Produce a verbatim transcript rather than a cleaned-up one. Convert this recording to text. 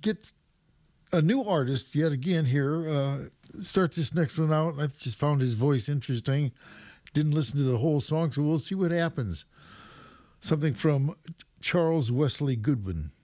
get a new artist yet again here. Uh, start this next one out. I just found his voice interesting. Didn't listen to the whole song, so we'll see what happens. Something from Charles Wesley Goodwin.